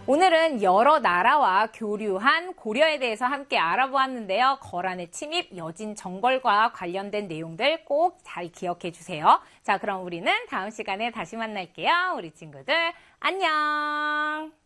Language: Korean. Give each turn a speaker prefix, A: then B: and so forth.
A: 오늘은 여러 나라와 교류한 고려에 대해서 함께 알아보았는데요. 거란의 침입, 여진 정벌과 관련된 내용들 꼭 잘 기억해 주세요. 자, 그럼 우리는 다음 시간에 다시 만날게요. 우리 친구들 안녕!